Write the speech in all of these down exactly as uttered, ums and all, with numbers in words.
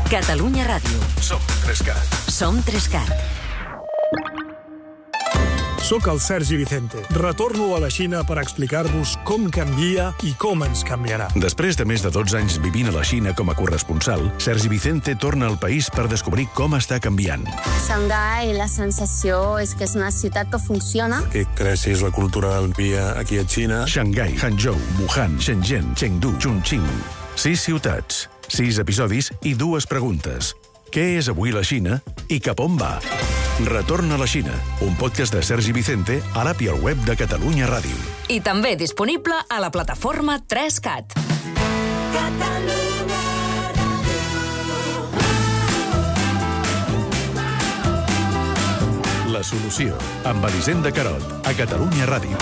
Catalunya Ràdio. Som Trescat. Som Trescat. Soc el Sergi Vicente. Retorno a la Xina per explicar-vos com canvia i com ens canviarà. Després de més de dotze anys vivint a la Xina com a corresponsal, Sergi Vicente torna al país per descobrir com està canviant. Xangai, la sensació és que és una ciutat que funciona. Que creixis la cultura del dia aquí a Xina. Xangai, Hangzhou, Wuhan, Shenzhen, Chengdu, Chongqing. Sis ciutats, sis episodis i dues preguntes. Què és avui la Xina i cap on va? Retorna a la Xina, un podcast de Sergi Vicente a l'app i al web de Catalunya Ràdio. I també disponible a la plataforma Trescat. Catalunya La solució, amb Elisenda Carot, a Catalunya Ràdio.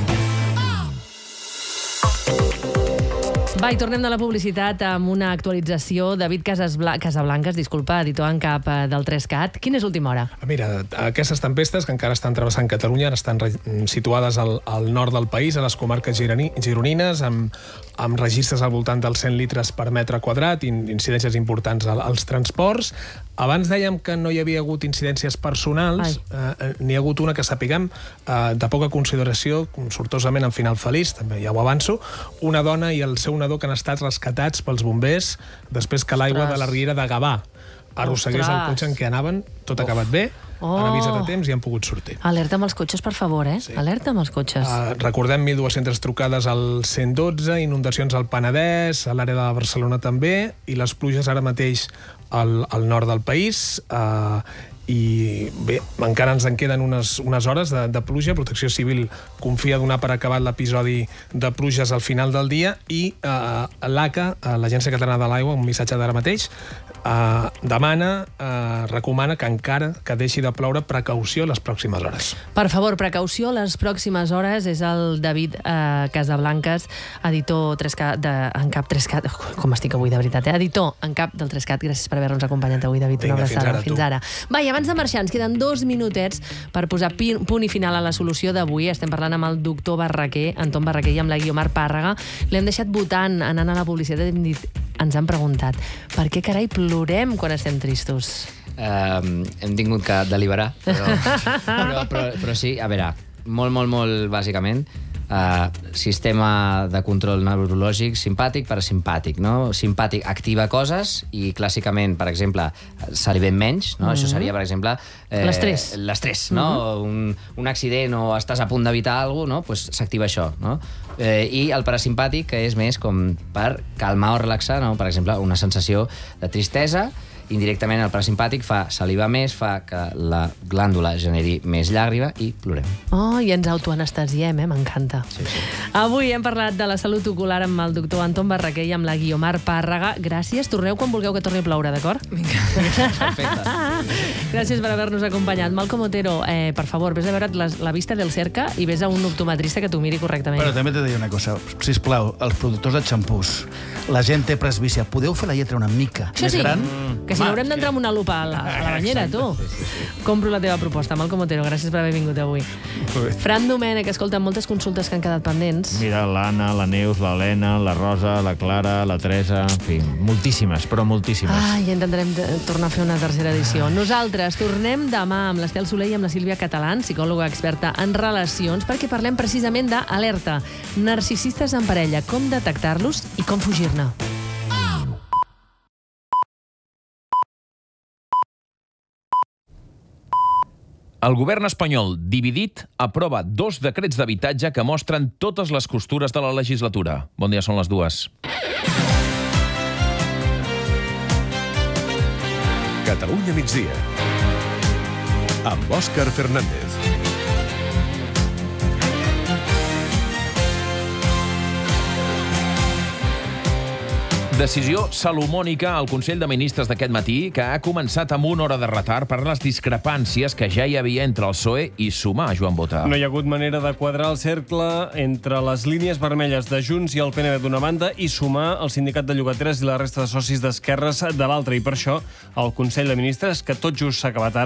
Va, i tornem de la publicitat amb una actualització. David Casasbla... Casablancas, disculpa, editor en cap del Trescat. Quina és l'última hora? Mira, aquestes tempestes que encara estan travessant Catalunya estan situades al, al nord del país, a les comarques gironines, amb, amb registres al voltant dels cent litres per metre quadrat, incidències importants als transports. Abans dèiem que no hi havia hagut incidències personals, eh, n'hi ha hagut una que sapiguem eh, de poca consideració, sortosament en final feliç, també ja ho avanço, una dona i el seu nadó que han estat rescatats pels bombers després que l'aigua de la riera de Gavà arrossegués el cotxe en què anaven, tot ha acabat bé, oh. han avisat a temps i han pogut sortir. Alerta amb els cotxes, per favor, eh? Sí. Alerta amb els cotxes. Uh, recordem mil dues-centes trucades al cent dotze, inundacions al Penedès, a l'àrea de Barcelona també, i les pluges ara mateix al, al nord del país, uh, i bé, encara ens en queden unes, unes hores de, de pluja. Protecció Civil confia donar per acabat l'episodi de pluges al final del dia i eh, l'A C A, l'Agència Catalana de l'Aigua, un missatge d'ara mateix, eh, demana, eh, recomana que encara que deixi de ploure, precaució les pròximes hores. Per favor, precaució les pròximes hores. És el David eh, Casablancas, editor Trescat, de, en cap Trescat, com estic avui de veritat, eh? editor en cap del Trescat. Gràcies per haver-nos acompanyat avui, David. Vinga, una abraçada. fins ara. Fins ara. Va, i abans de marxar, ens queden dos minutets per posar punt i final a la solució d'avui. Estem parlant amb el doctor Barraquer, Anton Barraquer, i amb la Guiomar Pàrraga. L'hem deixat votant, anant a la publicitat, hem dit, ens han preguntat per què carai plorem quan estem tristos? Um, hem tingut que deliberar, però, però, però, però sí, a veure, molt, molt, molt bàsicament, Uh, sistema de control neurològic simpàtic, parasimpàtic, no? Simpàtic activa coses i clàssicament, per exemple, se li ven menys, no? Mm-hmm. Això seria, per exemple... Eh, l'estrès. L'estrès, no? Mm-hmm. un, un accident o estàs a punt d'evitar alguna cosa, no? Pues s'activa això, no? Eh, I el parasimpàtic, que és més com per calmar o relaxar, no? Per exemple, una sensació de tristesa. Indirectament el parasimpàtic fa salivar més, fa que la glàndula generi més llàgrima i plorem. Oh, i ens autoanestesiem, eh? M'encanta. Sí, sí. Avui hem parlat de la salut ocular amb el doctor Anton Barraquer i amb la Guiomar Pàrraga. Gràcies, torneu quan vulgueu que torni a ploure, d'acord? Perfecte. Gràcies per haver-nos acompanyat. Malcom Otero, eh, per favor, vés a veure les, la vista del cerca i vés a un optometrista que t'ho miri correctament. Però també t'he de dir una cosa, sisplau, els productors de xampús, la gent té presbícia, podeu fer la lletra una mica Això més sí, gran? que si no haurem d'entrar amb una lupa a la, a la banyera, tu. Compro la teva proposta. Malcom Otero, gràcies per haver vingut avui. Fran Domènech, escolta, moltes consultes que han quedat pendents. Mira, l'Anna, la Neus, l'Helena, la Rosa, la Clara, la Teresa, en fi, moltíssimes, però moltíssimes. Ah, ja intentarem tornar a fer una tercera edició. Nosaltres tornem demà amb l'Estel Soler i amb la Sílvia Catalán, psicòloga experta en relacions, perquè parlem precisament d'alerta. Narcisistes en parella, com detectar-los i com fugir-ne. El govern espanyol, dividit, aprova dos decrets d'habitatge que mostren totes les costures de la legislatura. Bon dia, són les dues. Catalunya migdia, amb Òscar Fernández. Decisió salomònica al Consell de Ministres d'aquest matí, que ha començat amb una hora de retard per les discrepàncies que ja hi havia entre el P S O E i Sumar, Joan Bota. No hi ha hagut manera de quadrar el cercle entre les línies vermelles de Junts i el P N V d'una banda i Sumar el sindicat de llogateres i la resta de socis d'esquerres de l'altra. I per això el Consell de Ministres, que tot just s'ha acabat ara,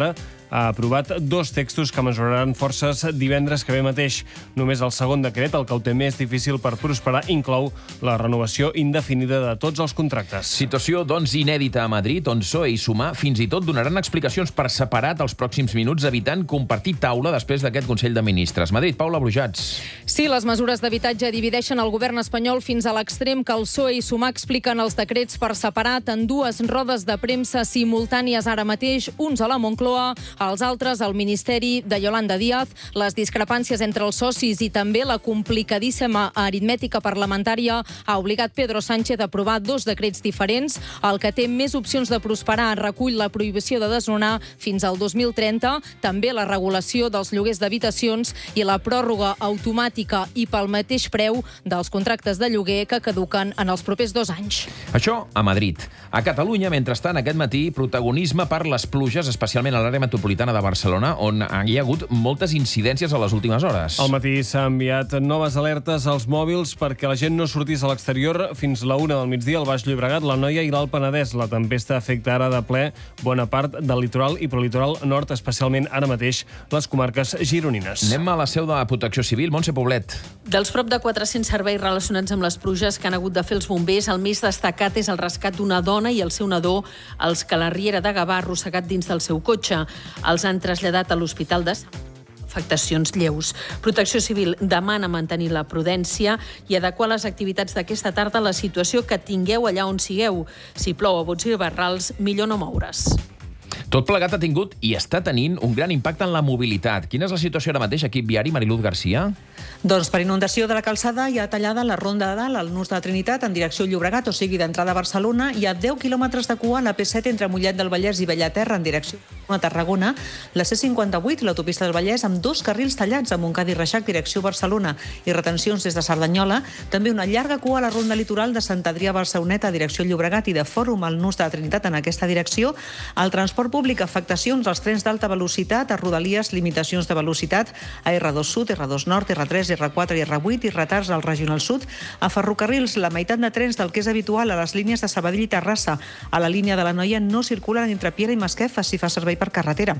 ha aprovat dos textos que mesuraran forces divendres que ve mateix. Només el segon decret, el que ho té més difícil per prosperar, inclou la renovació indefinida de tots els contractes. Situació, doncs, inèdita a Madrid, on P S O E i Sumar fins i tot donaran explicacions per separat els pròxims minuts, evitant compartir taula després d'aquest Consell de Ministres. Madrid, Paula Brujats. Sí, les mesures d'habitatge divideixen el govern espanyol fins a l'extrem que el P S O E i Sumar expliquen els decrets per separat en dues rodes de premsa simultànies ara mateix, uns a la Moncloa, els altres al Ministeri de Yolanda Díaz. Les discrepàncies entre els socis i també la complicadíssima aritmètica parlamentària ha obligat Pedro Sánchez a aprovar dos decrets diferents. El que té més opcions de prosperar recull la prohibició de desnonar fins al dos mil trenta, també la regulació dels lloguers d'habitacions i la pròrroga automàtica i pel mateix preu dels contractes de lloguer que caduquen en els propers dos anys. Això a Madrid. A Catalunya, mentrestant, aquest matí, protagonisme per les pluges, especialment a l'àrea metropolitana de Barcelona, on hi ha hagut moltes incidències a les últimes hores. Al matí s'ha enviat noves alertes als mòbils perquè la gent no sortís a l'exterior fins la una del migdia al Baix Llobregat, la Noia i l'Alt Penedès. La tempesta afecta ara de ple bona part del litoral i prelitoral nord, especialment ara mateix les comarques gironines. Anem a la seu de Protecció Civil, Montse Poblet. Dels prop de quatre-cents serveis relacionats amb les pluges que han hagut de fer els bombers, el més destacat és el rescat d'una dona i el seu nadó als que la Riera de Gavà ha arrossegat dins del seu cotxe. Els han traslladat a l'Hospital de Sant afectacions lleus. Protecció Civil demana mantenir la prudència i adequar les activitats d'aquesta tarda a la situació que tingueu allà on sigueu. Si plou a bots i barrals, millor no moure's. Tot plegat ha tingut i està tenint un gran impacte en la mobilitat. Quina és la situació ara mateix, equip viari, Mariluz Garcia? Doncs per inundació de la calçada hi ha tallada la Ronda de Dalt, al nus de Trinitat, en direcció Llobregat, o sigui, d'entrada a Barcelona. Hi ha deu quilòmetres de cua a la P set entre Mollet del Vallès i Bellaterra, en direcció a Tarragona. La C cinquanta-vuit, l'autopista del Vallès, amb dos carrils tallats a Montcada i Reixac, direcció Barcelona, i retencions des de Cerdanyola. També una llarga cua a la Ronda Litoral de Sant Adrià a Barceloneta, direcció Llobregat, i de Fòrum al nus de Trinitat en aquesta direcció. El transport públic, afectacions als trens d'alta velocitat, a Rodalies, limitacions de velocitat a erre dos Sud, erre dos Nord, erre tres, erre quatre i erre vuit i retards al Regional Sud. A ferrocarrils, la meitat de trens del que és habitual a les línies de Sabadell i Terrassa. A la línia de la Noia no circulen entre Piera i Masquefa si fa servei per carretera.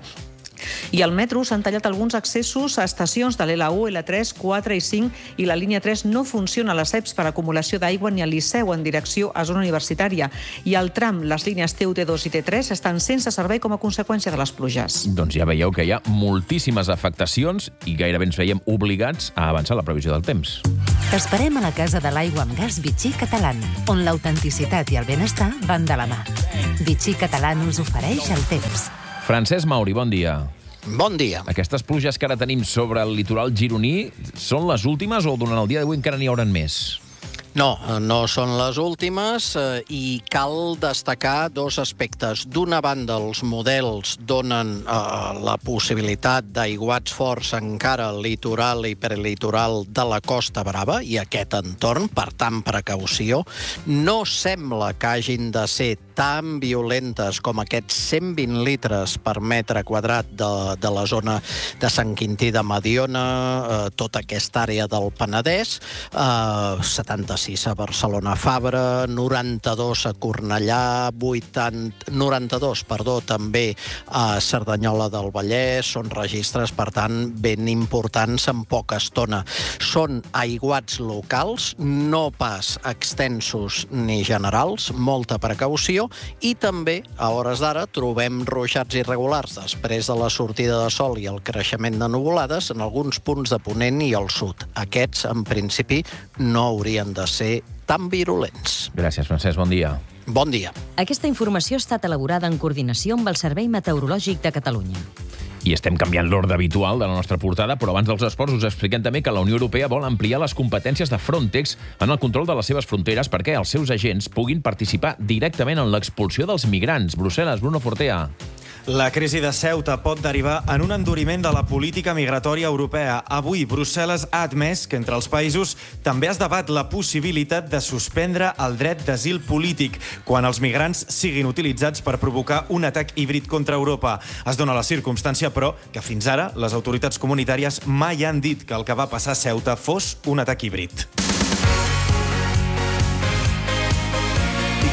I al metro s'han tallat alguns accessos a estacions de l'L u, L tres, quatre i cinc, i la línia tres no funciona a les E P S per acumulació d'aigua ni al Liceu en direcció a zona universitària. I al tram, les línies T u, T dos i T tres estan sense servei com a conseqüència de les pluges. Doncs ja veieu que hi ha moltíssimes afectacions i gairebé ens veiem obligats a avançar la previsió del temps. T'esperem a la Casa de l'Aigua amb Gas Vichy Catalan, on l'autenticitat i el benestar van de la mà. Vichy Catalan us ofereix el temps. Francesc Mauri, bon dia. Bon dia. Aquestes pluges que ara tenim sobre el litoral gironí són les últimes o durant el dia d'avui encara n'hi hauran més? No, no són les últimes eh, i cal destacar dos aspectes. D'una banda, els models donen eh, la possibilitat d'aiguats forts encara al litoral i prelitoral de la Costa Brava i aquest entorn, per tant, precaució. No sembla que hagin de ser tan violentes com aquests cent vint litres per metre quadrat de, de la zona de Sant Quintí de Mediona, eh, tota aquesta àrea del Penedès, eh, setanta-sis a Barcelona Fabra, noranta-dos a Cornellà, vuitanta, noranta-dos, perdó, també a Cerdanyola del Vallès. Són registres, per tant, ben importants en poca estona. Són aiguats locals, no pas extensos ni generals, molta precaució, i també, a hores d'ara, trobem ruixats irregulars després de la sortida de sol i el creixement de nuvolades en alguns punts de Ponent i al sud. Aquests, en principi, no haurien de ser tan virulents. Gràcies, Francesc. Bon dia. Bon dia. Aquesta informació ha estat elaborada en coordinació amb el Servei Meteorològic de Catalunya. I estem canviant l'ordre habitual de la nostra portada, però abans dels esports us expliquem també que la Unió Europea vol ampliar les competències de Frontex en el control de les seves fronteres perquè els seus agents puguin participar directament en l'expulsió dels migrants. Brussel·les, Bruno Fortea. La crisi de Ceuta pot derivar en un enduriment de la política migratòria europea. Avui, Brussel·les ha admès que entre els països també es debat la possibilitat de suspendre el dret d'asil polític quan els migrants siguin utilitzats per provocar un atac híbrid contra Europa. Es dona la circumstància, però, que fins ara les autoritats comunitàries mai han dit que el que va passar a Ceuta fos un atac híbrid.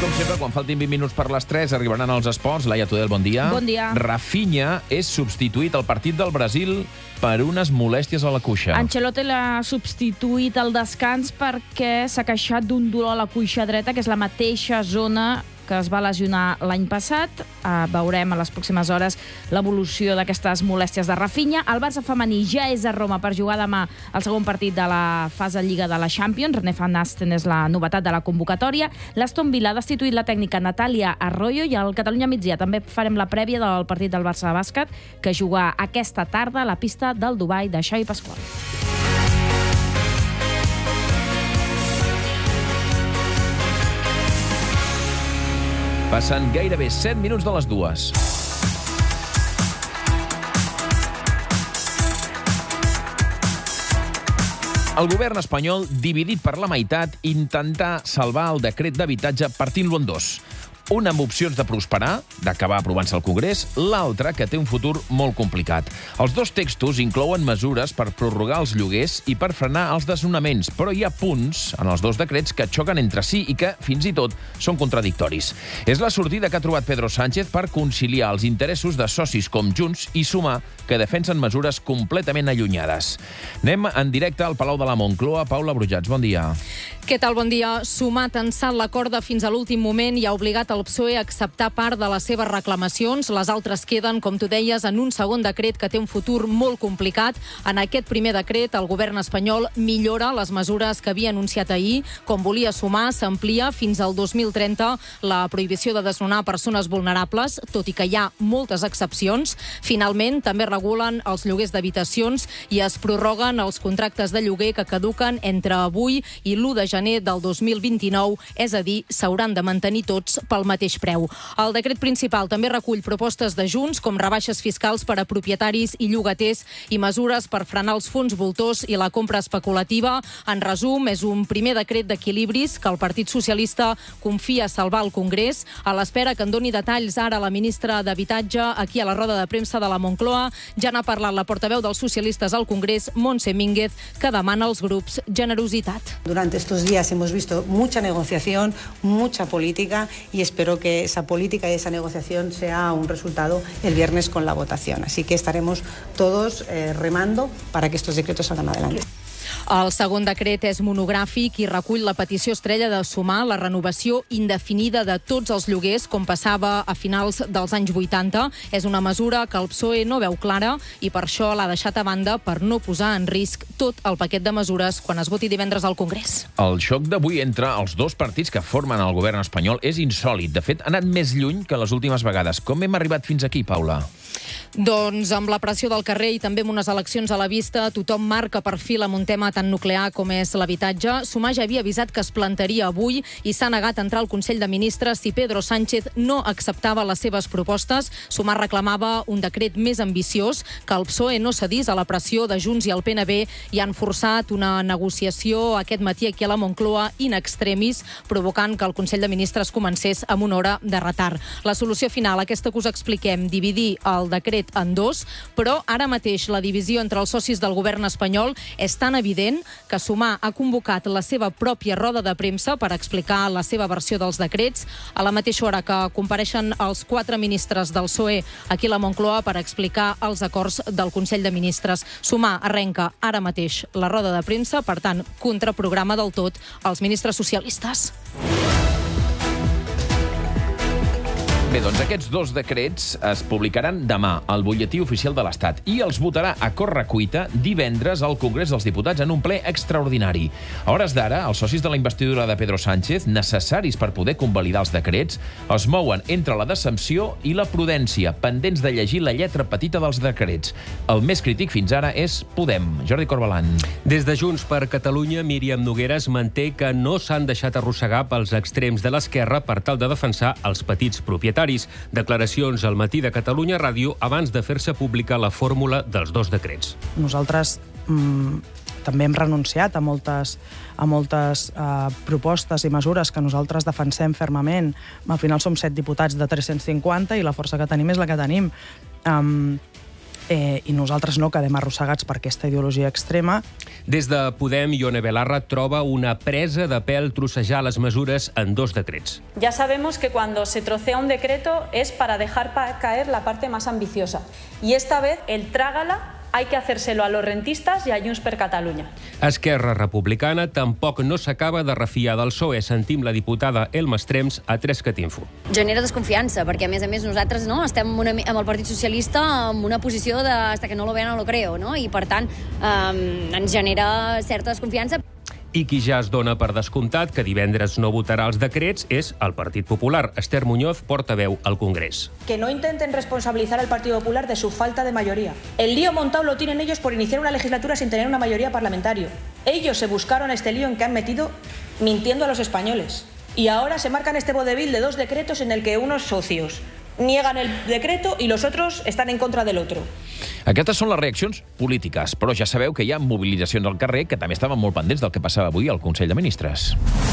com sempre, quan faltin vint minuts per les tres, arribaran els esports. Laia Tudel, bon dia. Bon dia. Rafinha és substituït al partit del Brasil per unes molèsties a la cuixa. Ancelotti l'ha substituït al descans perquè s'ha queixat d'un dolor a la cuixa dreta, que és la mateixa zona que es va lesionar l'any passat. Uh, veurem a les pròximes hores l'evolució d'aquestes molèsties de Rafinha. El Barça femení ja és a Roma per jugar demà el segon partit de la fase Lliga de la Champions. René van Asten és la novetat de la convocatòria. L'Aston Villa ha destituït la tècnica Natàlia Arroyo i al Catalunya migdia també farem la prèvia del partit del Barça de bàsquet que juga aquesta tarda a la pista del Dubai de Xavi Pasqual. Passen gairebé set minuts de les dues. El govern espanyol, dividit per la meitat, intenta salvar el decret d'habitatge partint-lo en dos. Un amb opcions de prosperar, d'acabar aprovant-se al Congrés, l'altre que té un futur molt complicat. Els dos textos inclouen mesures per prorrogar els lloguers i per frenar els desnonaments, però hi ha punts en els dos decrets que xoquen entre si i que, fins i tot, són contradictoris. És la sortida que ha trobat Pedro Sánchez per conciliar els interessos de socis com Junts i Sumar, que defensen mesures completament allunyades. Anem en directe al Palau de la Moncloa. Paula Brujats, bon dia. Què tal? Bon dia. Sumar ha tensat la corda fins a l'últim moment i ha obligat el P S O E a acceptar part de les seves reclamacions. Les altres queden, com tu deies, en un segon decret que té un futur molt complicat. En aquest primer decret, el govern espanyol millora les mesures que havia anunciat ahir. Com volia Sumar, s'amplia fins al dos mil trenta la prohibició de desnonar persones vulnerables, tot i que hi ha moltes excepcions. Finalment, també regulen els lloguers d'habitacions i es prorroguen els contractes de lloguer que caduquen entre avui i l'u de gener del dos mil vint-i-nou, és a dir, s'hauran de mantenir tots pel mateix preu. El decret principal també recull propostes de Junts, com rebaixes fiscals per a propietaris i llogaters i mesures per frenar els fons voltors i la compra especulativa. En resum, és un primer decret d'equilibris que el Partit Socialista confia salvar al Congrés, a l'espera que en doni detalls ara la ministra d'Habitatge aquí a la roda de premsa de la Moncloa. Ja n'ha parlat la portaveu dels socialistes al Congrés, Montse Mínguez, que demana als grups generositat. Durante estos días hemos visto mucha negociación, mucha política y espero que esa política y esa negociación sea un resultado el viernes con la votación. Así que estaremos todos eh, remando para que estos decretos salgan adelante. El segon decret és monogràfic i recull la petició estrella de Sumar la renovació indefinida de tots els lloguers, com passava a finals dels anys vuitanta. És una mesura que el P S O E no veu clara i per això l'ha deixat a banda per no posar en risc tot el paquet de mesures quan es voti divendres al Congrés. El xoc d'avui entre els dos partits que formen el govern espanyol és insòlit. De fet, ha anat més lluny que les últimes vegades. Com hem arribat fins aquí, Paula? Doncs amb la pressió del carrer i també amb unes eleccions a la vista, tothom marca perfil amb un tema tan nuclear com és l'habitatge. Sumar ja havia avisat que es plantaria avui i s'ha negat a entrar al Consell de Ministres si Pedro Sánchez no acceptava les seves propostes. Sumar reclamava un decret més ambiciós, que el P S O E no cedís a la pressió de Junts i el P N B i han forçat una negociació aquest matí aquí a la Moncloa in extremis, provocant que el Consell de Ministres comencés amb una hora de retard. La solució final, aquesta que us expliquem, dividir el decret en dos, però ara mateix la divisió entre els socis del govern espanyol és tan evident que Sumar ha convocat la seva pròpia roda de premsa per explicar la seva versió dels decrets, a la mateixa hora que compareixen els quatre ministres del P S O E aquí a la Moncloa per explicar els acords del Consell de Ministres. Sumar arrenca ara mateix la roda de premsa, per tant, contraprograma del tot als ministres socialistes. Bé, doncs aquests dos decrets es publicaran demà al Butlletí Oficial de l'Estat i els votarà a correcuita divendres al Congrés dels Diputats en un ple extraordinari. A hores d'ara, els socis de la investidura de Pedro Sánchez, necessaris per poder convalidar els decrets, es mouen entre la decepció i la prudència, pendents de llegir la lletra petita dels decrets. El més crític fins ara és Podem. Jordi Corbalan. Des de Junts per Catalunya, Míriam Nogueras manté que no s'han deixat arrossegar pels extrems de l'esquerra per tal de defensar els petits propietaris. Declaracions al Matí de Catalunya Ràdio abans de fer-se pública la fórmula dels dos decrets. Nosaltres mm, també hem renunciat a moltes, a moltes uh, propostes i mesures que nosaltres defensem fermament. Al final som set diputats de tres-cents cinquanta i la força que tenim és la que tenim. Um, eh, i nosaltres no quedem arrossegats per aquesta ideologia extrema. Des de Podem, Ione Belarra troba una presa de pèl trossejar les mesures en dos decrets. Ya sabemos que cuando se trocea un decreto es para dejar caer la parte más ambiciosa. Y esta vez el trágala hay que hacérselo a los rentistas y a Junts per Catalunya. Esquerra Republicana tampoc no s'acaba de refiar del P S O E. Sentim la diputada Elma Estrems a tres cat info. Genera desconfiança, perquè a més a més nosaltres no estem una, amb el Partit Socialista en una posició de hasta que no lo vean no lo creo, no? I per tant eh, ens genera certa desconfiança. I qui ja es dona per descomptat que divendres no votarà els decrets és el Partit Popular. Esther Muñoz, portaveu al Congrés. Que no intenten responsabilizar al Partido Popular de su falta de mayoría. El lío montado lo tienen ellos por iniciar una legislatura sin tener una mayoría parlamentaria. Ellos se buscaron este lío en que han metido mintiendo a los españoles. Y ahora se marcan este vodevil de dos decretos en el que unos socios niegan el decreto y los otros están en contra del otro. Aquestes són les reaccions polítiques, però ja sabeu que hi ha mobilitzacions al carrer que també estaven molt pendents del que passava avui al Consell de Ministres.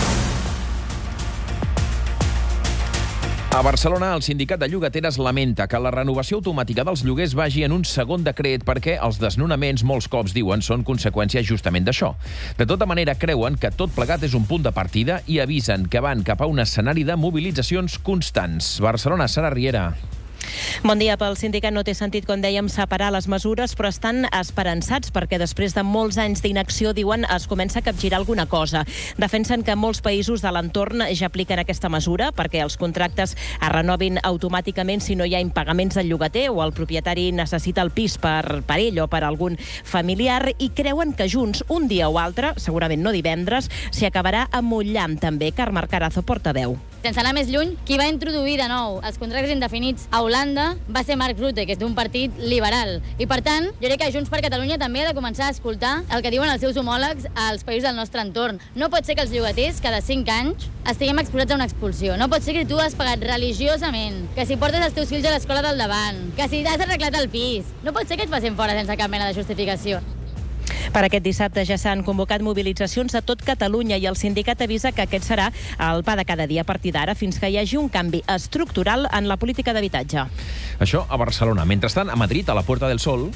A Barcelona, el sindicat de llogateres lamenta que la renovació automàtica dels lloguers vagi en un segon decret perquè els desnonaments, molts cops diuen, són conseqüència justament d'això. De tota manera, creuen que tot plegat és un punt de partida i avisen que van cap a un escenari de mobilitzacions constants. Barcelona, Sara Riera. Bon dia. Pel sindicat no té sentit, com dèiem, separar les mesures, però estan esperançats perquè després de molts anys d'inacció, diuen, es comença a capgirar alguna cosa. Defensen que molts països de l'entorn ja apliquen aquesta mesura perquè els contractes es renovin automàticament si no hi ha impagaments del llogater o el propietari necessita el pis per, per ell o per algun familiar, i creuen que junts, un dia o altre, segurament no divendres, s'hi acabarà amollant també. Carme Carazo, portaveu. Sense anar més lluny, qui va introduir de nou els contractes indefinits a Holanda va ser Mark Rutte, que és d'un partit liberal. I, per tant, jo crec que Junts per Catalunya també ha de començar a escoltar el que diuen els seus homòlegs als països del nostre entorn. No pot ser que els llogaters, cada cinc anys, estiguem exposats a una expulsió. No pot ser que tu has pagat religiosament, que si portes els teus fills a l'escola del davant, que si has arreglat el pis. No pot ser que et facin fora sense cap mena de justificació. Per aquest dissabte ja s'han convocat mobilitzacions a tot Catalunya i el sindicat avisa que aquest serà el pa de cada dia a partir d'ara fins que hi hagi un canvi estructural en la política d'habitatge. Això a Barcelona. Mentrestant, a Madrid, a la Puerta del Sol,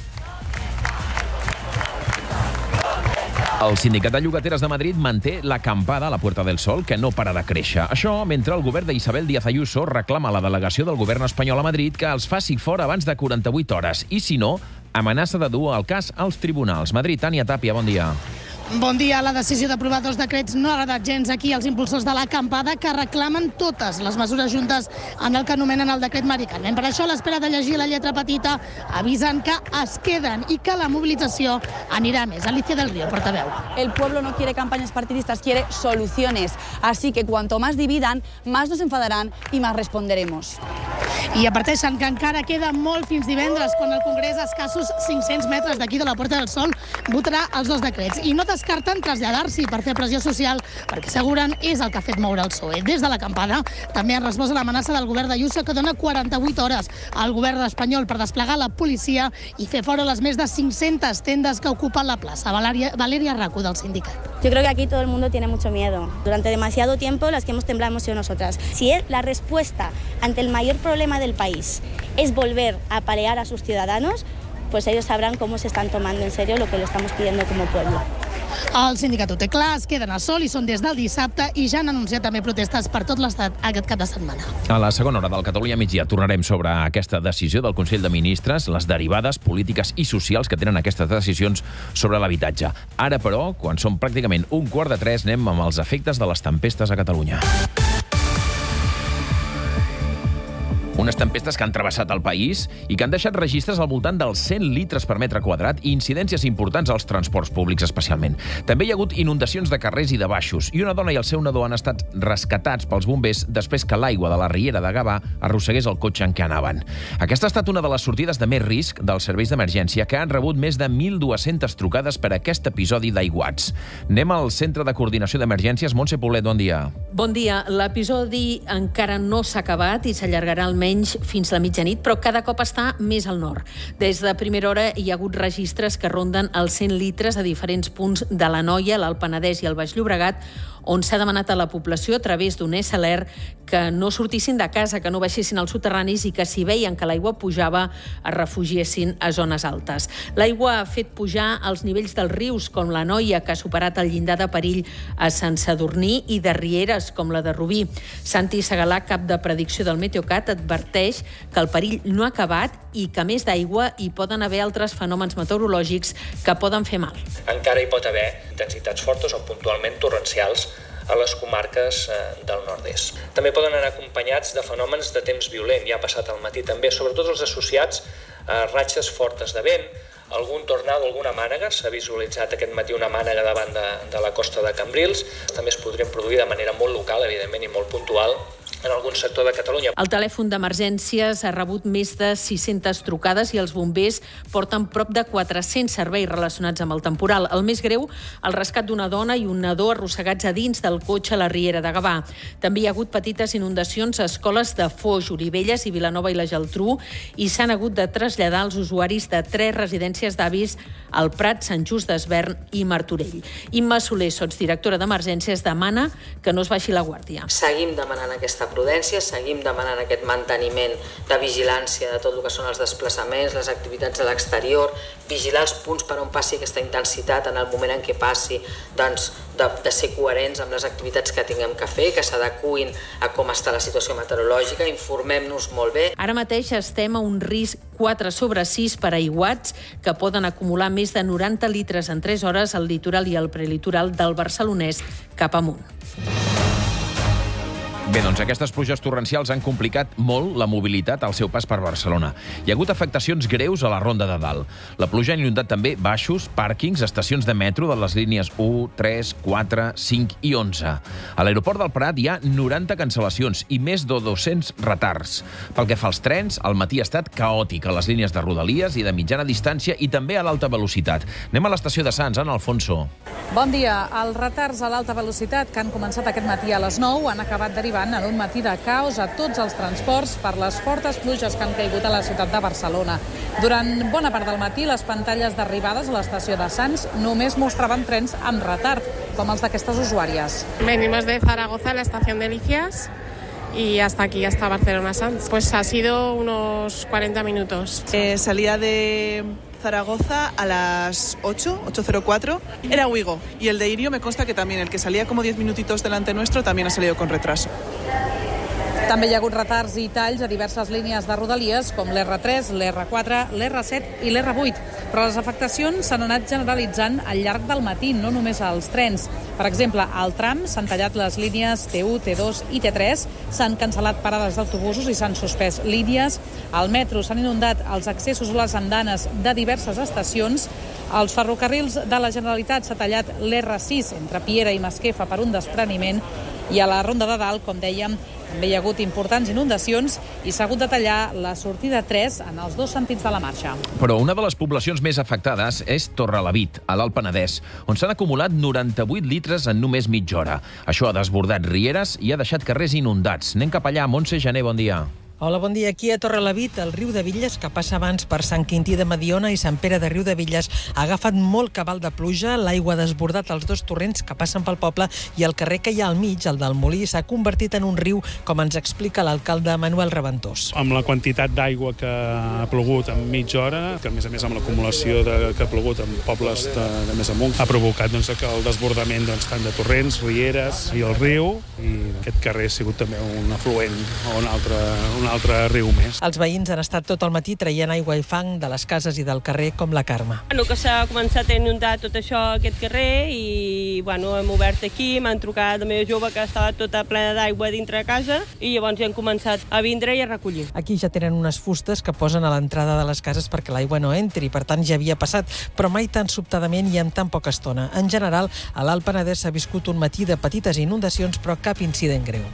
el sindicat de llogateres de Madrid manté l'acampada a la Puerta del Sol, que no para de créixer. Això mentre el govern d'Isabel Díaz Ayuso reclama a la delegació del govern espanyol a Madrid que els faci fora abans de quaranta-vuit hores. I si no, amenaça de dur el cas als tribunals. Madrid, Tània Tàpia, bon dia. Bon dia. La decisió d'aprovar dos decrets no ha agradat gens aquí als impulsors de l'acampada, que reclamen totes les mesures juntes en el que anomenen el decret medicament. Per això, a l'espera de llegir la lletra petita, avisen que es queden i que la mobilització anirà més. Alicia del Río, portaveu. El pueblo no quiere campañas partidistas, quiere soluciones. Así que cuanto más dividan, más nos enfadarán y más responderemos. I adverteixen que encara queda molt fins divendres, quan el Congrés, a escassos cinc-cents metres d'aquí de la Puerta del Sol, votarà els dos decrets. I no descarten traslladar-s'hi per fer pressió social, perquè asseguren és el que ha fet moure el P S O E. Des de l'acampada també han respost a l'amenaça del govern d'Ayuso, que dona quaranta-vuit hores al govern espanyol per desplegar la policia i fer fora les més de cinc-centes tendes que ocupen la plaça. Valeria, Valeria Racu, del sindicat. Yo creo que aquí todo el mundo tiene mucho miedo. Durante demasiado tiempo las que hemos temblado hemos sido nosotras. Si es la respuesta ante el mayor problema del país es volver a apalear a sus ciudadanos, pues ellos sabrán cómo se están tomando en serio lo que le estamos pidiendo como pueblo. El sindicat ho té clar, es queden a sol i són des del dissabte i ja han anunciat també protestes per tot l'estat aquest cap de setmana. A la segona hora del Catalunya Migdia tornarem sobre aquesta decisió del Consell de Ministres, les derivades polítiques i socials que tenen aquestes decisions sobre l'habitatge. Ara, però, quan són pràcticament un quart de tres, anem amb els efectes de les tempestes a Catalunya. Unes tempestes que han travessat el país i que han deixat registres al voltant dels cent litres per metre quadrat i incidències importants als transports públics especialment. També hi ha hagut inundacions de carrers i de baixos i una dona i el seu nadó han estat rescatats pels bombers després que l'aigua de la riera de Gavà arrossegués el cotxe en què anaven. Aquesta ha estat una de les sortides de més risc dels serveis d'emergència, que han rebut més de mil dues-centes trucades per aquest episodi d'aiguats. Anem al Centre de Coordinació d'Emergències. Montse Poblet, bon dia. Bon dia. L'episodi encara no s'ha acabat i s'allargarà almenys fins la mitjanit, però cada cop està més al nord. Des de primera hora hi ha hagut registres que ronden els cent litres a diferents punts de l'Anoia, l'Alt Penedès i el Baix Llobregat, on s'ha demanat a la població a través d'un S L R que no sortissin de casa, que no baixessin als soterranis i que si veien que l'aigua pujava es refugiessin a zones altes. L'aigua ha fet pujar els nivells dels rius, com la Noia, que ha superat el llindar de perill a Sant Sadurní, i de rieres, com la de Rubí. Santi Segalà, cap de predicció del Meteocat, adverteix que el perill no ha acabat i que, a més d'aigua, hi poden haver altres fenòmens meteorològics que poden fer mal. Encara hi pot haver intensitats fortes o puntualment torrencials a les comarques del nord-est. També poden anar acompanyats de fenòmens de temps violent, ja ha passat al matí també, sobretot els associats a ratxes fortes de vent, algun tornado, alguna mànega, s'ha visualitzat aquest matí una mànega davant de, de la costa de Cambrils, també es podrien produir de manera molt local, evidentment, i molt puntual, en algun sector de Catalunya. El telèfon d'emergències ha rebut més de sis-centes trucades i els bombers porten prop de quatre-cents serveis relacionats amb el temporal. El més greu, el rescat d'una dona i un nadó arrossegats a dins del cotxe a la Riera de Gavà. També hi ha hagut petites inundacions a escoles de Foix, Orivelles i Vilanova i la Geltrú i s'han hagut de traslladar els usuaris de tres residències d'avis al Prat, Sant Just d'Esvern i Martorell. Imma Soler, sotsdirectora d'Emergències, demana que no es baixi la guàrdia. Seguim demanant aquesta prudència, seguim demanant aquest manteniment de vigilància de tot el que són els desplaçaments, les activitats a l'exterior, vigilar els punts per on passi aquesta intensitat en el moment en què passi, doncs, de, de ser coherents amb les activitats que tinguem que fer, que s'adecuïn a com està la situació meteorològica, informem-nos molt bé. Ara mateix estem a un risc quatre sobre sis per aiguats que poden acumular més de noranta litres en tres hores al litoral i al prelitoral del Barcelonès cap amunt. Bé, doncs aquestes pluges torrencials han complicat molt la mobilitat al seu pas per Barcelona. Hi ha hagut afectacions greus a la Ronda de Dalt. La pluja ha inundat també baixos, pàrquings, estacions de metro de les línies u, tres, quatre, cinc i onze. A l'aeroport del Prat hi ha noranta cancel·lacions i més de dos-cents retards. Pel que fa als trens, el matí ha estat caòtic a les línies de Rodalies i de mitjana distància i també a l'alta velocitat. Anem a l'estació de Sants, Ana Alfonso. Bon dia. Els retards a l'alta velocitat que han començat aquest matí a les nou han acabat derivant en un matí de caos a tots els transports per les fortes pluges que han caigut a la ciutat de Barcelona. Durant bona part del matí, les pantalles d'arribades a l'estació de Sants només mostraven trens amb retard, com els d'aquestes usuàries. Venimos de Zaragoza a la estación de Licias y hasta aquí, hasta Barcelona Sants. Pues ha sido unos cuarenta minutos. Eh, salía de Zaragoza a las ocho, ocho cero cuatro, era Wigo. Y el de Irio me consta que también, el que salía como diez minutitos delante nuestro, también ha salido con retraso. També hi ha hagut retards i talls a diverses línies de Rodalies, com l'erre tres, l'erre quatre, l'erre set i l'erre vuit. Però les afectacions s'han anat generalitzant al llarg del matí, no només als trens. Per exemple, al tram s'han tallat les línies te u, te dos i te tres, s'han cancel·lat parades d'autobusos i s'han suspès línies. Al metro s'han inundat els accessos a les andanes de diverses estacions. Als ferrocarrils de la Generalitat s'ha tallat l'erre sis entre Piera i Masquefa per un despreniment i a la Ronda de Dalt, com dèiem, també hi ha hagut importants inundacions i s'ha hagut de tallar la sortida tres en els dos sentits de la marxa. Però una de les poblacions més afectades és Torrelavit, a l'Alt Penedès, on s'han acumulat noranta-vuit litres en només mitja hora. Això ha desbordat rieres i ha deixat carrers inundats. Anem cap allà. Montse Jané, bon dia. Hola, bon dia. Aquí a Torrelavit, el riu de Villes, que passa abans per Sant Quintí de Mediona i Sant Pere de Riu de Villes, ha agafat molt cabal de pluja, l'aigua ha desbordat els dos torrents que passen pel poble i el carrer que hi ha al mig, el del Molí, s'ha convertit en un riu, com ens explica l'alcalde Manuel Reventós. Amb la quantitat d'aigua que ha plogut en mitja hora, que a més a més amb l'acumulació de, que ha plogut en pobles de, de més amunt, ha provocat doncs, que el desbordament doncs, tant de torrents, rieres i el riu, i aquest carrer ha sigut també un afluent o un altre, un altre riu més. Els veïns han estat tot el matí traient aigua i fang de les cases i del carrer, com la Carme. Bueno, que s'ha començat a inundar tot això, aquest carrer, i bueno, hem obert aquí, m'han trucat la meva jove que estava tota plena d'aigua dintre de casa, i llavors ja han començat a vindre i a recollir. Aquí ja tenen unes fustes que posen a l'entrada de les cases perquè l'aigua no entri, per tant ja havia passat, però mai tan sobtadament i en tan poca estona. En general, a l'Alt Penedès s'ha viscut un matí de petites inundacions, però cap incident greu.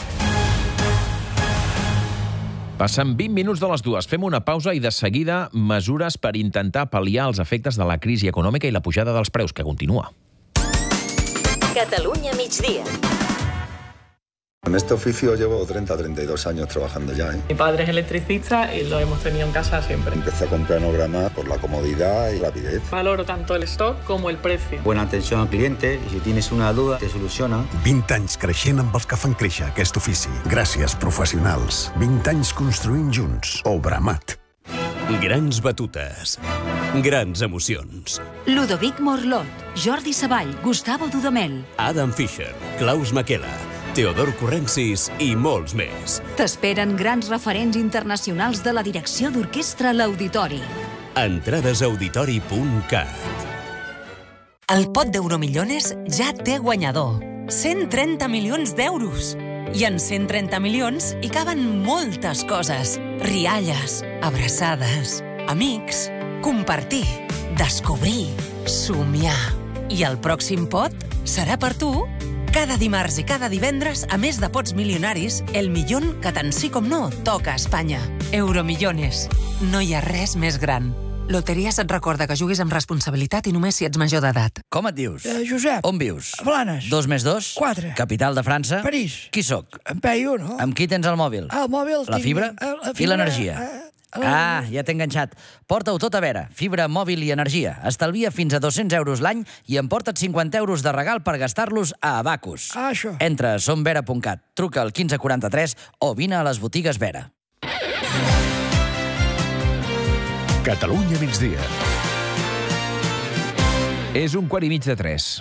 Passen vint minuts de les dues. Fem una pausa i de seguida mesures per intentar pal·liar els efectes de la crisi econòmica i la pujada dels preus, que continua. Catalunya migdia. En este oficio llevo treinta, treinta y dos años trabajando ya, ¿eh? Mi padre es electricista y lo hemos tenido en casa siempre. Empecé a comprar Nograma por la comodidad y rapidez. Valoro tanto el stock como el precio. Buena atención al cliente y si tienes una duda te soluciona. vint anys creixent amb els que fan créixer aquest ofici. Gràcies, professionals. vint anys construint junts. Obramat. Grans batutes. Grans emocions. Ludovic Morlot, Jordi Savall, Gustavo Dudamel, Adam Fischer, Klaus Makela, Teodor Corrensis i molts més. T'esperen grans referents internacionals de la direcció d'orquestra a l'Auditori. Entrades a auditori punt cat. El pot d'Euromillones ja té guanyador. cent trenta milions d'euros. I en cent trenta milions hi caben moltes coses. Rialles, abraçades, amics, compartir, descobrir, somiar. I el pròxim pot serà per tu. Cada dimarts i cada divendres, a més de pots milionaris, el millón que tant sí com no toca a Espanya. Euromillones. No hi ha res més gran. Loteries et recorda que juguis amb responsabilitat i només si ets major d'edat. Com et dius? Eh, Josep. On vius? A Blanes. Dos més dos? Quatre. Capital de França? París. Qui sóc? En Peyu, no? Amb qui tens el mòbil? El mòbil... La tinc- fibra? eh, la I fibra, l'energia? eh, Ah, ja t'he enganxat. Porta-ho tot a veure. Fibra, mòbil i energia. Estalvia fins a dos-cents euros l'any i emporta't cinquanta euros de regal per gastar-los a Abacus. Ah, això. Entra a somvera punt cat, truca al quinze quaranta-tres o vine a les botigues Vera. Catalunya migdia. És un quart i mig de tres.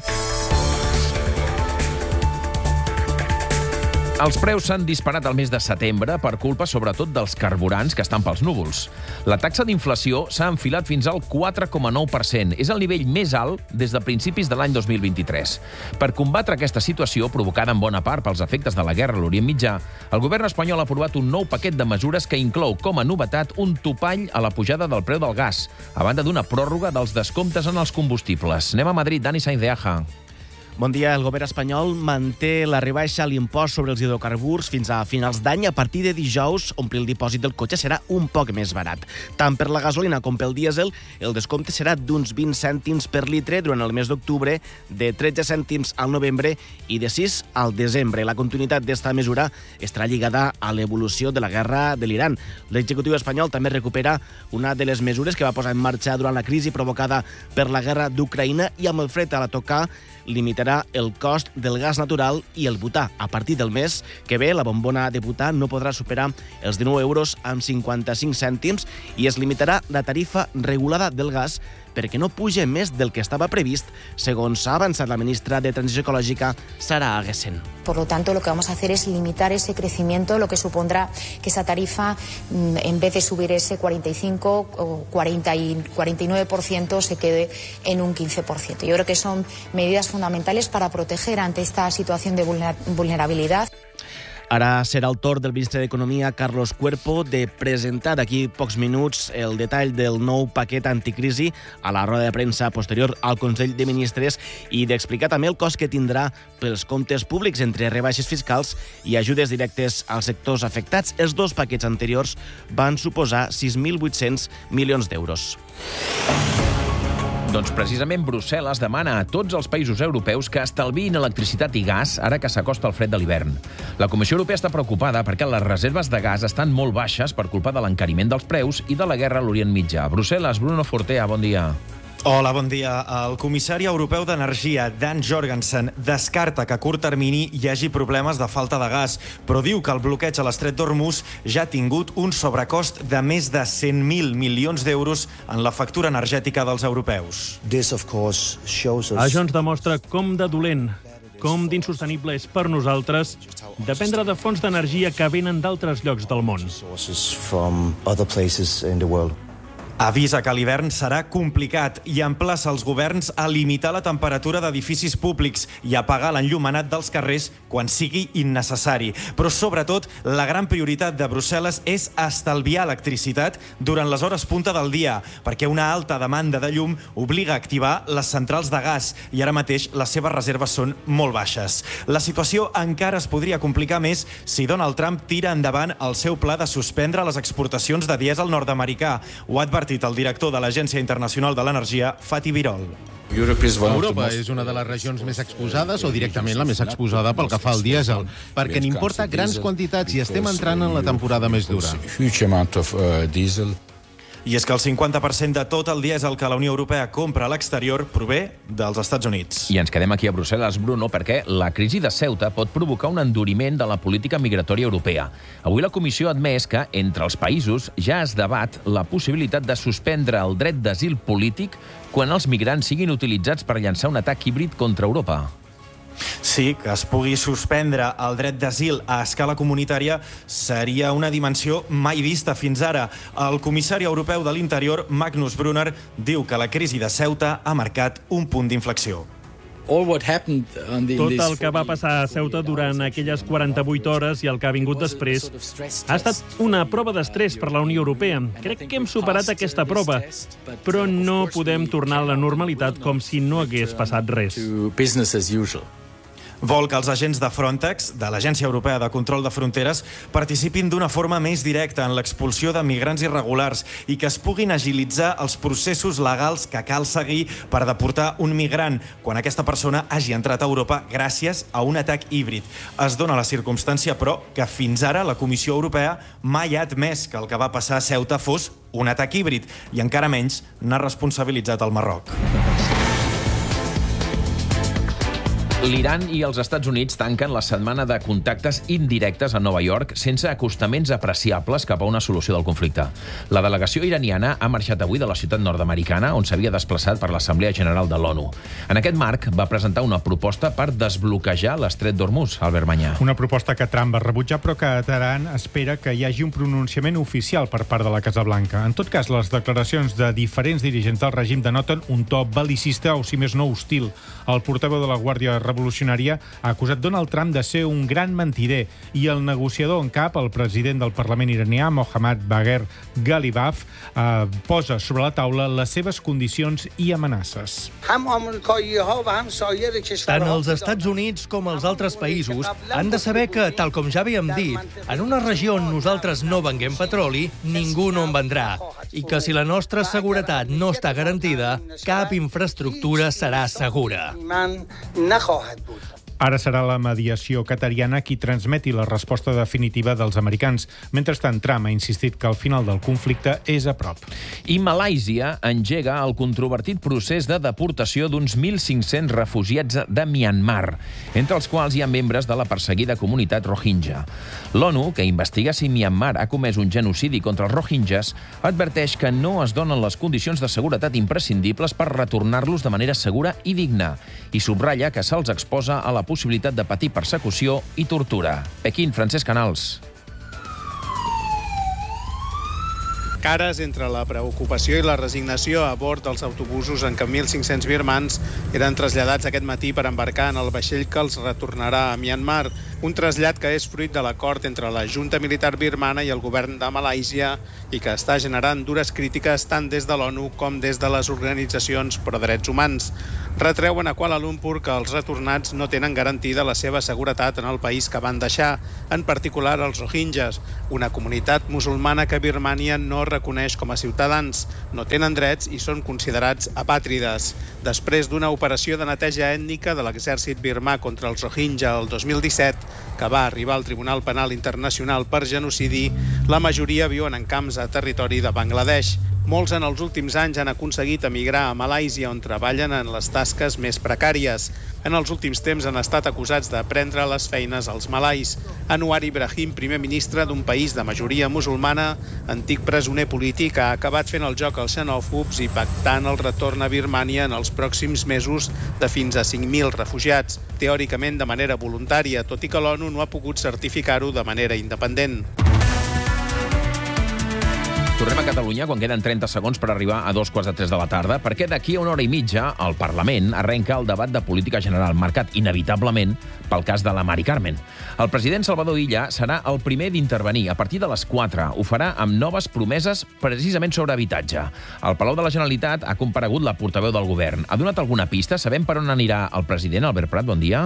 Els preus s'han disparat al mes de setembre per culpa sobretot dels carburants que estan pels núvols. La taxa d'inflació s'ha enfilat fins al quatre coma nou per cent. És el nivell més alt des de principis de l'any dos mil vint-i-tres. Per combatre aquesta situació, provocada en bona part pels efectes de la guerra a l'Orient Mitjà, el govern espanyol ha aprovat un nou paquet de mesures que inclou com a novetat un topall a la pujada del preu del gas, a banda d'una pròrroga dels descomptes en els combustibles. Anem a Madrid, Dani Sainz de Aja. Bon dia. El govern espanyol manté la rebaixa a l'impost sobre els hidrocarburs fins a finals d'any. A partir de dijous, omplir el dipòsit del cotxe serà un poc més barat. Tant per la gasolina com pel dièsel, el descompte serà d'uns vint cèntims per litre durant el mes d'octubre, de tretze cèntims al novembre i de sis al desembre. La continuïtat d'esta mesura estarà lligada a l'evolució de la guerra de l'Iran. L'executiu espanyol també recupera una de les mesures que va posar en marxa durant la crisi provocada per la guerra d'Ucraïna i amb el fred a la tocar limitarà el cost del gas natural i el butà. A partir del mes que ve, la bombona de butà no podrà superar els dinou euros amb cinquanta-cinc cèntims i es limitarà la tarifa regulada del gas perquè no puja més del que estava previst, segons ha avançat la ministra de Transició Ecològica, Sara Aguesen. Por lo tanto, lo que vamos a hacer es limitar ese crecimiento, lo que supondrá que esa tarifa, en vez de subir ese cuarenta y cinco o cuarenta y nueve por ciento, se quede en un quince por ciento. Yo creo que son medidas fundamentales para proteger ante esta situación de vulnerabilidad. Ara serà el torn del ministre d'Economia, Carlos Cuerpo, de presentar d'aquí pocs minuts el detall del nou paquet anticrisi a la roda de premsa posterior al Consell de Ministres i d'explicar també el cost que tindrà pels comptes públics entre rebaixes fiscals i ajudes directes als sectors afectats. Els dos paquets anteriors van suposar sis mil vuit-cents milions d'euros. Doncs precisament Brussel·les demana a tots els països europeus que estalviïn electricitat i gas ara que s'acosta el fred de l'hivern. La Comissió Europea està preocupada perquè les reserves de gas estan molt baixes per culpa de l'encariment dels preus i de la guerra a l'Orient Mitjà. Brussel·les, Bruno Fortea, bon dia. Hola, bon dia. El comissari europeu d'Energia, Dan Jorgensen, descarta que a curt termini hi hagi problemes de falta de gas, però diu que el bloqueig a l'estret d'Hormuz ja ha tingut un sobrecost de més de cent mil milions d'euros en la factura energètica dels europeus. Això ens demostra com de dolent, com d'insostenible és per nosaltres dependre de fonts d'energia que venen d'altres llocs del món. Avisa que l'hivern serà complicat i emplaça els governs a limitar la temperatura d'edificis públics i apagar l'enllumenat dels carrers quan sigui innecessari. Però, sobretot, la gran prioritat de Brussel·les és estalviar electricitat durant les hores punta del dia, perquè una alta demanda de llum obliga a activar les centrals de gas i ara mateix les seves reserves són molt baixes. La situació encara es podria complicar més si Donald Trump tira endavant el seu pla de suspendre les exportacions de dièsel nord-americà. Ho ha advertit advertit el director de l'Agència Internacional de l'Energia, Fatih Birol. Europa és una de les regions més exposades o directament la més exposada pel que fa al dièsel, perquè n'importa grans quantitats i estem entrant en la temporada més dura. I és que el cinquanta per cent de tot el dièsel que la Unió Europea compra a l'exterior prové dels Estats Units. I ens quedem aquí a Brussel·les, Bruno, perquè la crisi de Ceuta pot provocar un enduriment de la política migratòria europea. Avui la Comissió ha admès que, entre els països, ja es debat la possibilitat de suspendre el dret d'asil polític quan els migrants siguin utilitzats per llançar un atac híbrid contra Europa. Sí, que es pugui suspendre el dret d'asil a escala comunitària seria una dimensió mai vista fins ara. El comissari europeu de l'Interior, Magnus Brunner, diu que la crisi de Ceuta ha marcat un punt d'inflexió. Tot el que va passar a Ceuta durant aquelles quaranta-vuit hores i el que ha vingut després ha estat una prova d'estrès per la Unió Europea. Crec que hem superat aquesta prova, però no podem tornar a la normalitat com si no hagués passat res. Vol que els agents de Frontex, de l'Agència Europea de Control de Fronteres, participin d'una forma més directa en l'expulsió de migrants irregulars i que es puguin agilitzar els processos legals que cal seguir per deportar un migrant quan aquesta persona hagi entrat a Europa gràcies a un atac híbrid. Es dona la circumstància, però, que fins ara la Comissió Europea mai ha admès que el que va passar a Ceuta fos un atac híbrid i encara menys n'ha responsabilitzat el Marroc. L'Iran i els Estats Units tanquen la setmana de contactes indirectes a Nova York sense acostaments apreciables cap a una solució del conflicte. La delegació iraniana ha marxat avui de la ciutat nord-americana, on s'havia desplaçat per l'Assemblea General de l'ONU. En aquest marc, va presentar una proposta per desbloquejar l'estret d'Hormuz, Albert Manyà. Una proposta que Trump va rebutjar, però que Teheran espera que hi hagi un pronunciament oficial per part de la Casa Blanca. En tot cas, les declaracions de diferents dirigents del règim denoten un to bel·licista o, si més no, hostil. El portaveu de la Guàrdia Revolucionària ha acusat Donald Trump de ser un gran mentider i el negociador en cap, el president del Parlament iranià, Mohammad Bagher Ghalibaf, eh, posa sobre la taula les seves condicions i amenaces. Tant els Estats Units com els altres països han de saber que, tal com ja havíem dit, en una regió on nosaltres no venguem petroli, ningú no en vendrà. I que si la nostra seguretat no està garantida, cap infraestructura serà segura. Ara serà la mediació qatariana qui transmeti la resposta definitiva dels americans. Mentrestant, Trump ha insistit que el final del conflicte és a prop. I Malàisia engega el controvertit procés de deportació d'uns mil cinc-cents refugiats de Myanmar, entre els quals hi ha membres de la perseguida comunitat Rohingya. L'ONU, que investiga si Myanmar ha comès un genocidi contra els Rohingyas, adverteix que no es donen les condicions de seguretat imprescindibles per retornar-los de manera segura i digna, i subratlla que se'ls exposa a la possibilitat de patir persecució i tortura. Pequín, Francesc Canals. Cares entre la preocupació i la resignació a bord dels autobusos en què mil cinc-cents birmans eren traslladats aquest matí per embarcar en el vaixell que els retornarà a Myanmar. Un trasllat que és fruit de l'acord entre la Junta Militar Birmana i el govern de Malàisia i que està generant dures crítiques tant des de l'ONU com des de les organitzacions pro drets humans. Retreuen a Kuala Lumpur que els retornats no tenen garantida la seva seguretat en el país que van deixar, en particular els Rohingyas, una comunitat musulmana que Birmània no reconeix com a ciutadans, no tenen drets i són considerats apàtrides. Després d'una operació de neteja ètnica de l'exèrcit birmà contra els Rohingya el dos mil disset, que va arribar al Tribunal Penal Internacional per genocidi, la majoria viuen en camps a territori de Bangladesh. Molts en els últims anys han aconseguit emigrar a Malàisia, on treballen en les tasques més precàries. En els últims temps han estat acusats de prendre les feines als malais. Anwar Ibrahim, primer ministre d'un país de majoria musulmana, antic presoner polític, ha acabat fent el joc als xenòfobs i pactant el retorn a Birmània en els pròxims mesos de fins a cinc mil refugiats, teòricament de manera voluntària, tot i que l'ONU no ha pogut certificar-ho de manera independent. Tornem a Catalunya quan queden trenta segons per arribar a dos quarts de tres de la tarda, perquè d'aquí a una hora i mitja el Parlament arrenca el debat de política general, marcat inevitablement pel cas de la Mari Carmen. El president Salvador Illa serà el primer d'intervenir a partir de les quatre. Ho farà amb noves promeses precisament sobre habitatge. Al Palau de la Generalitat ha comparegut la portaveu del govern. Ha donat alguna pista? Sabem per on anirà el president? Albert Prat, bon dia.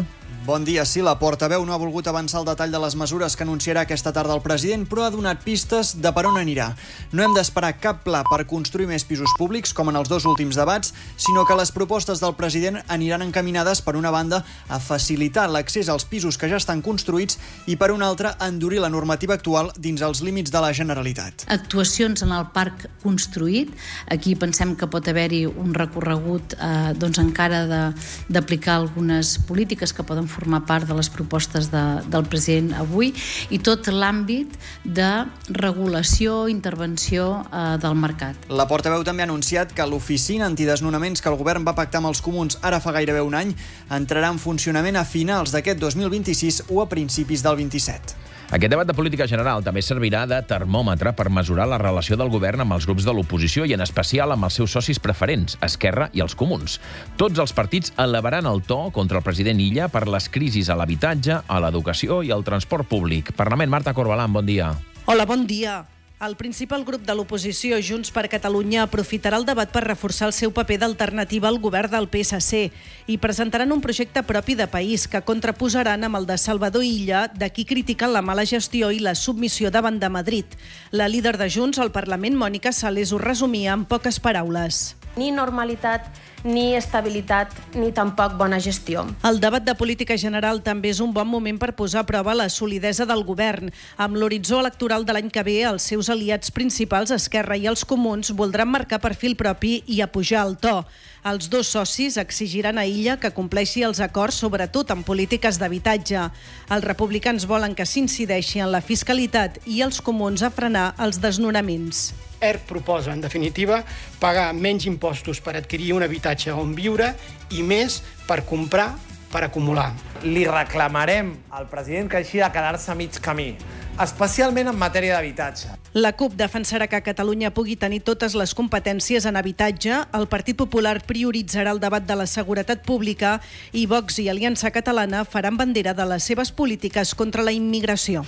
Bon dia. Sí, la portaveu no ha volgut avançar el detall de les mesures que anunciarà aquesta tarda el president, però ha donat pistes de per on anirà. No hem d'esperar cap pla per construir més pisos públics, com en els dos últims debats, sinó que les propostes del president aniran encaminades, per una banda, a facilitar l'accés als pisos que ja estan construïts i, per una altra, a endurir la normativa actual dins els límits de la Generalitat. Actuacions en el parc construït. Aquí pensem que pot haver-hi un recorregut eh, doncs encara de, d'aplicar algunes polítiques que poden formar part de les propostes de, del president avui, i tot l'àmbit de regulació, intervenció eh, del mercat. La portaveu també ha anunciat que l'oficina antidesnonaments que el govern va pactar amb els comuns ara fa gairebé un any entrarà en funcionament a finals d'aquest dos mil vint-i-sis o a principis del vint-i-set. Aquest debat de política general també servirà de termòmetre per mesurar la relació del govern amb els grups de l'oposició i en especial amb els seus socis preferents, Esquerra i els Comuns. Tots els partits elevaran el to contra el president Illa per les crisis a l'habitatge, a l'educació i al transport públic. Parlament, Marta Corbalán, bon dia. Hola, bon dia. El principal grup de l'oposició, Junts per Catalunya, aprofitarà el debat per reforçar el seu paper d'alternativa al govern del P S C i presentaran un projecte propi de país que contraposaran amb el de Salvador Illa, de qui critiquen la mala gestió i la submissió davant de Madrid. La líder de Junts al Parlament, Mònica Sales, ho resumia en poques paraules. Ni normalitat, ni estabilitat, ni tampoc bona gestió. El debat de política general també és un bon moment per posar a prova la solidesa del govern. Amb l'horitzó electoral de l'any que ve, els seus aliats principals, Esquerra i els Comuns, voldran marcar perfil propi i apujar el to. Els dos socis exigiran a Illa que compleixi els acords, sobretot en polítiques d'habitatge. Els republicans volen que s'incideixi en la fiscalitat i els Comuns a frenar els desnonaments. E R proposa, en definitiva, pagar menys impostos per adquirir un habitatge on viure i més per comprar, per acumular. Li reclamarem al president que així de quedar-se a mig camí, especialment en matèria d'habitatge. La CUP defensarà que Catalunya pugui tenir totes les competències en habitatge, el Partit Popular prioritzarà el debat de la seguretat pública i Vox i Aliança Catalana faran bandera de les seves polítiques contra la immigració.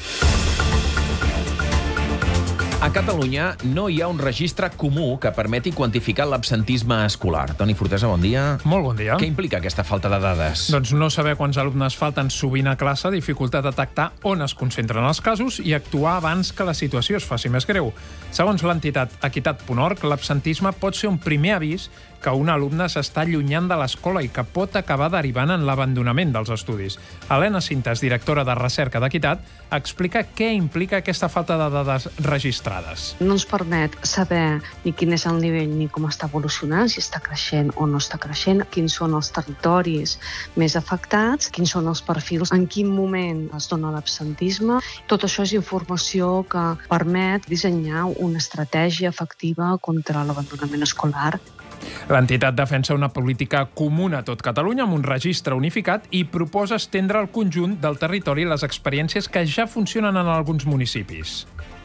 A Catalunya no hi ha un registre comú que permeti quantificar l'absentisme escolar. Toni Fortesa, bon dia. Molt bon dia. Què implica aquesta falta de dades? Doncs no saber quants alumnes falten sovint a classe dificulta detectar on es concentren els casos i actuar abans que la situació es faci més greu. Segons l'entitat equitat punt org, l'absentisme pot ser un primer avís que un alumne s'està allunyant de l'escola i que pot acabar derivant en l'abandonament dels estudis. Helena Cintas, directora de Recerca d'Equitat, explica què implica aquesta falta de dades registrades. No ens permet saber ni quin és el nivell ni com està evolucionant, si està creixent o no està creixent, quins són els territoris més afectats, quins són els perfils, en quin moment es dona l'absentisme. Tot això és informació que permet dissenyar una estratègia efectiva contra l'abandonament escolar. L'entitat defensa una política comuna a tot Catalunya amb un registre unificat i proposa estendre al conjunt del territori les experiències que ja funcionen en alguns municipis.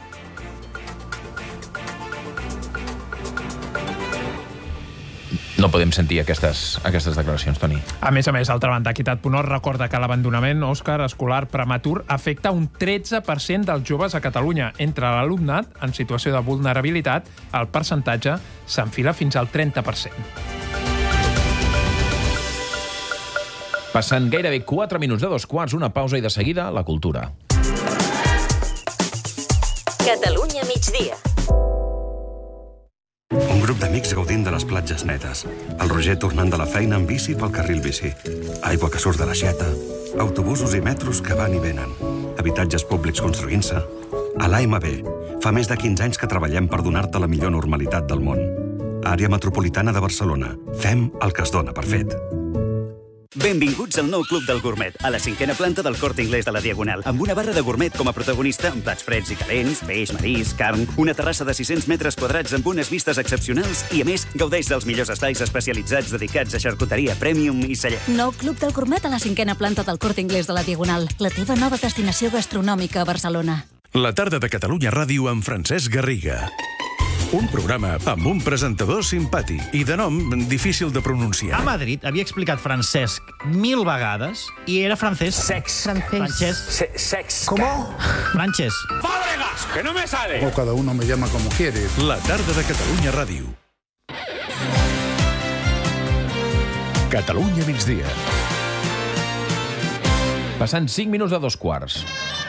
No podem sentir aquestes, aquestes declaracions, Toni. A més a més, d'altra banda, equitat punt org recorda que l'abandonament, Òscar, escolar prematur afecta un tretze per cent dels joves a Catalunya. Entre l'alumnat, en situació de vulnerabilitat, el percentatge s'enfila fins al trenta per cent. Passant gairebé quatre minuts de dos quarts, una pausa i de seguida, la cultura. Catalunya migdia. Un grup d'amics gaudint de les platges netes. El Roger tornant de la feina en bici pel carril bici. Aigua que surt de l'aixeta. Autobusos i metros que van i venen. Habitatges públics construint-se. A l'A M B, fa més de quinze anys que treballem per donar-te la millor normalitat del món. Àrea metropolitana de Barcelona. Fem el que es dona per fet. Benvinguts al nou Club del Gourmet, a la cinquena planta del Corte Inglés de la Diagonal, amb una barra de gourmet com a protagonista, amb plats freds i calents, peix, marís, carn, una terrassa de sis-cents metres quadrats amb unes vistes excepcionals i, a més, gaudeix dels millors estais especialitzats dedicats a xarcuteria premium i celler. Nou Club del Gourmet a la cinquena planta del Corte Inglés de la Diagonal, la teva nova destinació gastronòmica a Barcelona. La tarda de Catalunya Ràdio amb Francesc Garriga. Un programa amb un presentador simpàtic i de nom difícil de pronunciar. A Madrid havia explicat Francesc mil vegades i era francès. Sex. Francés. Se sex. ¿Cómo? Francés. ¡Fábregas! ¡Que no me sale! O cada uno me llama como quiere. La tarda de Catalunya Ràdio. Catalunya migdia. Passant cinc minuts de dos quarts.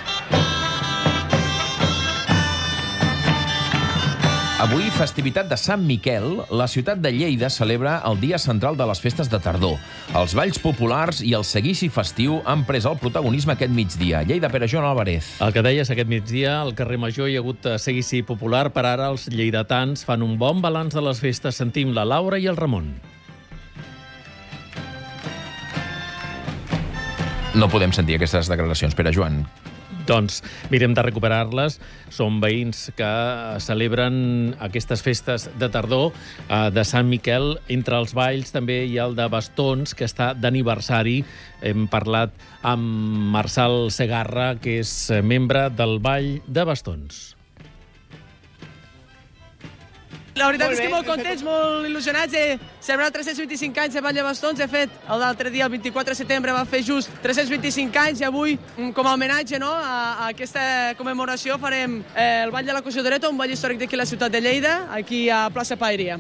Avui, festivitat de Sant Miquel, la ciutat de Lleida celebra el dia central de les festes de tardor. Els balls populars i el seguici festiu han pres el protagonisme aquest migdia. Lleida, Pere Joan Álvarez. El que deies, aquest migdia, al carrer Major hi ha hagut seguici popular. Per ara, els lleidatans fan un bon balanç de les festes. Sentim la Laura i el Ramon. No podem sentir aquestes declaracions, Pere Joan. Doncs mirem de recuperar-les. Són veïns que celebren aquestes festes de tardor eh, de Sant Miquel. Entre els balls també hi ha el de Bastons, que està d'aniversari. Hem parlat amb Marçal Segarra, que és membre del Ball de Bastons. La veritat és que molt contents, molt il·lusionats de celebrar tres-cents vint-i-cinc anys de Ball de Bastons. De fet, l'altre dia, el vint-i-quatre de setembre, va fer just tres-cents vint-i-cinc anys i avui, com a homenatge no, a, a aquesta commemoració, farem eh, el Ball de la Coixodoreta, un ball històric d'aquí a la ciutat de Lleida, aquí a plaça Paeria.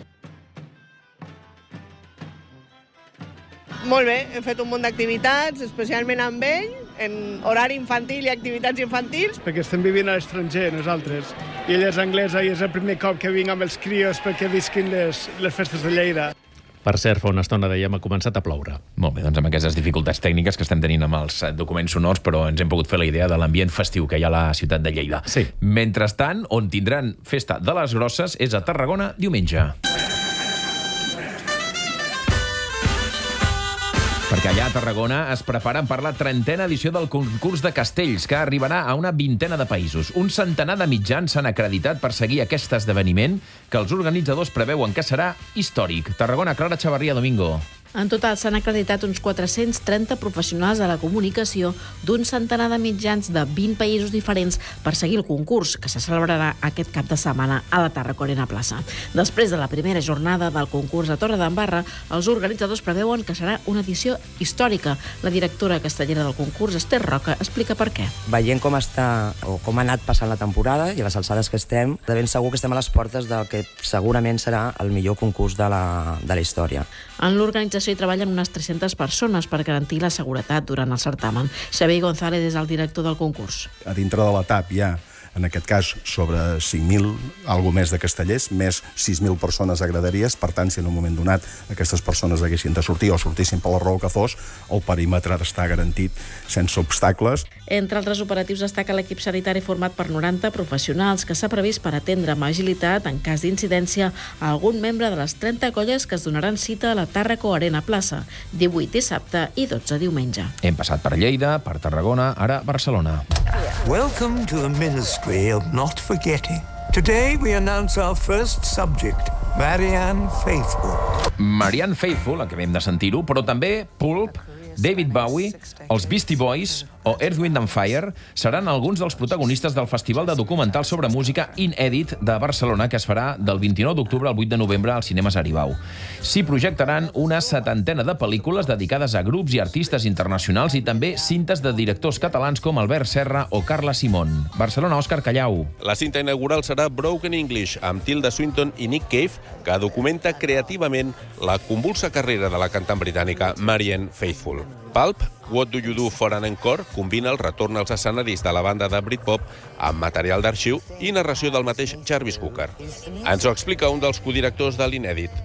Molt bé, hem fet un munt d'activitats, especialment amb ell, en horari infantil i activitats infantils. Perquè estem vivint a l'estranger, nosaltres. I ella és anglesa i és el primer cop que vinc amb els crios perquè visquin les, les festes de Lleida. Per cert, fa una estona, dèiem, ha començat a ploure. Molt bé, doncs amb aquestes dificultats tècniques que estem tenint amb els documents sonors, però ens hem pogut fer la idea de l'ambient festiu que hi ha a la ciutat de Lleida. Sí. Mentrestant, on tindran festa de les grosses és a Tarragona diumenge. Perquè allà a Tarragona es preparen per la trentena edició del concurs de castells, que arribarà a una vintena de països. Un centenar de mitjans s'han acreditat per seguir aquest esdeveniment, que els organitzadors preveuen que serà històric. Tarragona, Clara Chavarría, Domingo. En total s'han acreditat uns quatre-cents trenta professionals de la comunicació d'un centenar de mitjans de vint països diferents per seguir el concurs, que se celebrarà aquest cap de setmana a la Tarraconina Plaça. Després de la primera jornada del concurs a Torredembarra, els organitzadors preveuen que serà una edició històrica. La directora castellera del concurs, Esther Roca, explica per què. Veient com està o com ha anat passant la temporada i a les alçades que estem, de ben segur que estem a les portes del que segurament serà el millor concurs de la, de la història. En l'organització hi treballen unes tres-centes persones per garantir la seguretat durant el certamen. Xavier González és el director del concurs. A dintre de la T A P hi ha, en aquest cas, sobre cinc mil, algo més de castellers, més sis mil persones a graderies. Per tant, si en un moment donat aquestes persones haguessin de sortir o sortissin per la raó que fos, el perímetre està garantit sense obstacles. Entre altres operatius destaca l'equip sanitari format per noranta professionals que s'ha previst per atendre amb agilitat, en cas d'incidència, a algun membre de les trenta colles que es donaran cita a la Tàrraco Arena Plaça, divuit dissabte i dotze diumenge. Hem passat per Lleida, per Tarragona, ara Barcelona. Welcome to the Ministry of Not Forgetting. Today we announce our first subject, Marianne Faithfull. Marianne Faithfull, acabem de sentir-ho, però també Pulp, David Bowie, els Beastie Boys o Earth, Wind and Fire seran alguns dels protagonistes del Festival de Documental sobre Música Inèdit de Barcelona, que es farà del vint-i-nou d'octubre al vuit de novembre als cinemes Aribau. S'hi projectaran una setantena de pel·lícules dedicades a grups i artistes internacionals i també cintes de directors catalans com Albert Serra o Carla Simón. Barcelona, Òscar Callau. La cinta inaugural serà Broken English, amb Tilda Swinton i Nick Cave, que documenta creativament la convulsa carrera de la cantant britànica Marianne Faithfull. Pulp, What Do You Do for an Encore combina el retorn als escenaris de la banda de Britpop amb material d'arxiu i narració del mateix Jarvis Cocker. Ens ho explica un dels codirectors de l'Inèdit,